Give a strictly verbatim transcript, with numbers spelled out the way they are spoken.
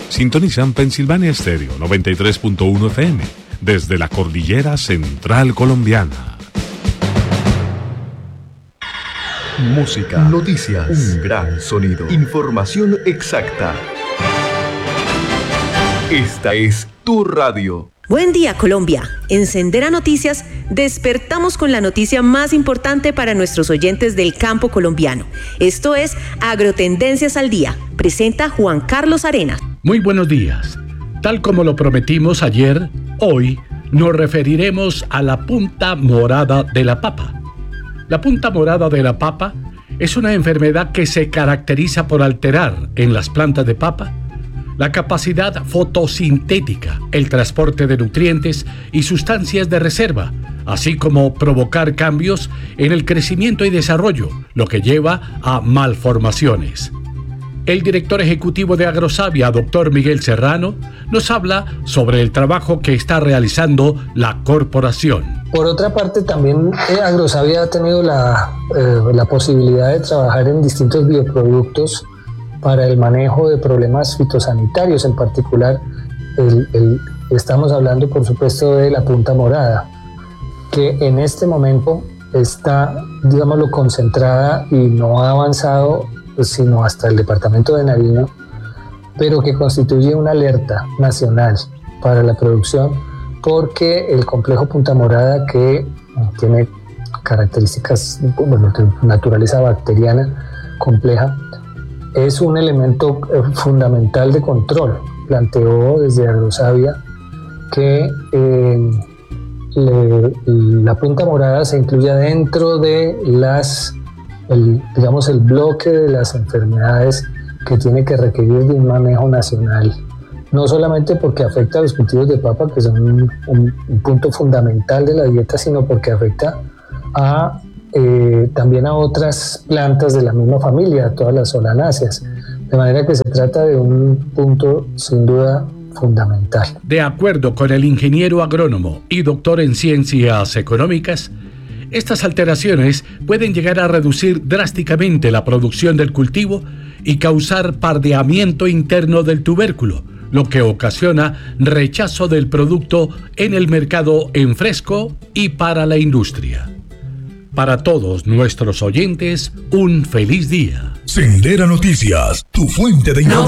Sintonizan Pensilvania Stereo noventa y tres punto uno F M desde la cordillera central colombiana. Música, noticias, un gran sonido, información exacta. Esta es tu radio. Buen día, Colombia. En Sendera Noticias despertamos con la noticia más importante para nuestros oyentes del campo colombiano. Esto es Agrotendencias al Día. Presenta Juan Carlos Arenas. Muy buenos días. Tal como lo prometimos ayer, hoy nos referiremos a la punta morada de la papa. La punta morada de la papa es una enfermedad que se caracteriza por alterar en las plantas de papa la capacidad fotosintética, el transporte de nutrientes y sustancias de reserva, así como provocar cambios en el crecimiento y desarrollo, lo que lleva a malformaciones. El director ejecutivo de Agrosavia, doctor Miguel Serrano, nos habla sobre el trabajo que está realizando la corporación. Por otra parte, también eh, Agrosavia ha tenido la, eh, la posibilidad de trabajar en distintos bioproductos para el manejo de problemas fitosanitarios, en particular el, el, estamos hablando por supuesto de la punta morada, que en este momento está, digámoslo, concentrada y no ha avanzado sino hasta el departamento de Nariño, pero que constituye una alerta nacional para la producción porque el complejo punta morada, que tiene características, bueno, de naturaleza bacteriana compleja, es un elemento fundamental de control. Planteó desde Agrosavia que eh, le, la punta morada se incluya dentro de las, el, digamos, el bloque de las enfermedades que tiene que requerir de un manejo nacional. No solamente porque afecta a los cultivos de papa, que son un, un, un punto fundamental de la dieta, sino porque afecta a Eh, también a otras plantas de la misma familia, a todas las solanáceas, de manera que se trata de un punto sin duda fundamental. De acuerdo con el ingeniero agrónomo y doctor en ciencias económicas, estas alteraciones pueden llegar a reducir drásticamente la producción del cultivo y causar pardeamiento interno del tubérculo, lo que ocasiona rechazo del producto en el mercado en fresco y para la industria. Para todos nuestros oyentes, un feliz día. Sendera Noticias, tu fuente de información.